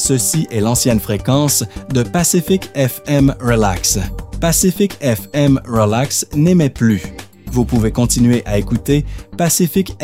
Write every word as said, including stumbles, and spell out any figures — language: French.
Ceci est l'ancienne fréquence de Pacific F M Relax. Pacific F M Relax n'émet plus. Vous pouvez continuer à écouter Pacific